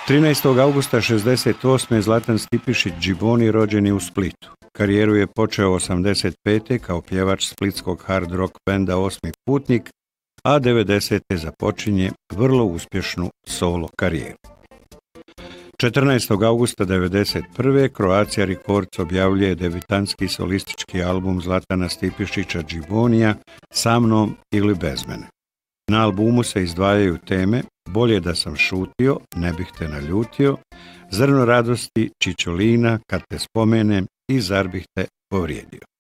13. augusta 68. Zlatan Stipišić Džiboni rođen je u Splitu. Karijeru je počeo 85. kao pjevač splitskog hard rock benda Osmi putnik, a 90. započinje vrlo uspješnu solo karijeru. 14. augusta 1991. Croatia Records objavljuje debitanski solistički album Zlatana Stipišića Džibonija Sa mnom ili bez mene. Na albumu se izdvajaju teme Bolje da sam šutio, ne bih te naljutio, Zrno radosti, Čičolina, Kad te spomenem i Zar bih te povrijedio.